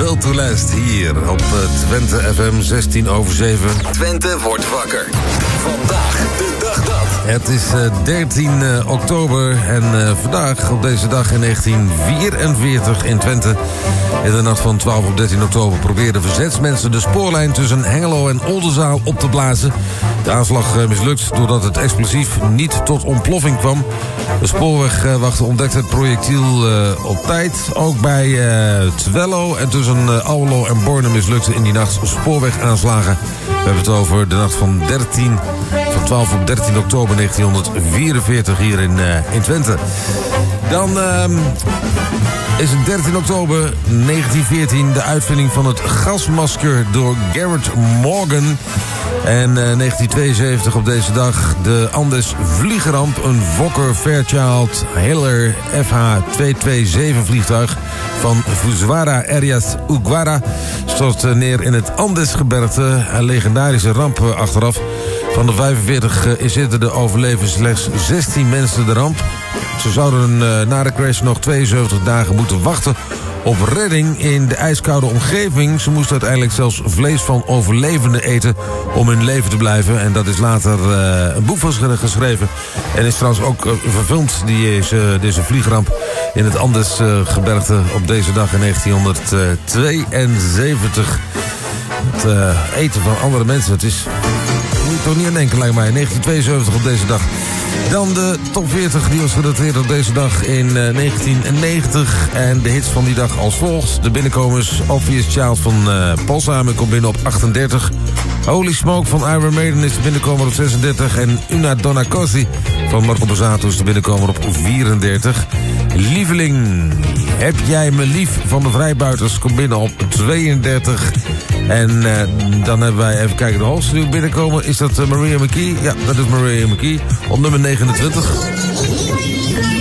Built to Last hier op Twente FM 16:07. Twente wordt wakker. Vandaag de dag dat. Het is 13 oktober en vandaag, op deze dag in 1944 in Twente, in de nacht van 12 op 13 oktober, probeerden verzetsmensen de spoorlijn tussen Hengelo en Oldenzaal op te blazen. De aanslag mislukt doordat het explosief niet tot ontploffing kwam. De spoorwegwachter ontdekte het projectiel op tijd. Ook bij Twello en tussen Almelo en Borne mislukte in die nacht spoorwegaanslagen. We hebben het over de nacht van 12 op 13 oktober 1944 hier in Twente. Dan is het 13 oktober 1914 de uitvinding van het gasmasker door Garrett Morgan. En 1972 op deze dag de Andes vliegeramp. Een Fokker Fairchild Hiller FH-227 vliegtuig van Fujiwara Airways Uguara stort neer in het Andesgebergte. Een legendarische ramp achteraf. Van de 45 inzittenden overleven slechts 16 mensen de ramp. Ze zouden na de crash nog 72 dagen moeten wachten op redding in de ijskoude omgeving. Ze moesten uiteindelijk zelfs vlees van overlevenden eten om in leven te blijven. En dat is later een boek van geschreven. En is trouwens ook verfilmd, deze vliegramp in het Andesgebergte op deze dag in 1972. Het eten van andere mensen, het is... moet je toch niet aan denken, lijkt mij. 1972 op deze dag. Dan de top 40, die was gedateerd op deze dag in 1990. En de hits van die dag als volgt. De binnenkomers: Obvious Child van Paul Simon komt binnen op 38. Holy Smoke van Iron Maiden is de binnenkomer op 36. En Una Donna Cosi van Marco Borsato is de binnenkomer op 34. Lieveling, heb jij me lief van de Vrijbuiters komt binnen op 32. En dan hebben wij, even kijken, de hoogste die binnenkomen. Is dat Maria McKee? Ja, dat is Maria McKee op nummer 29.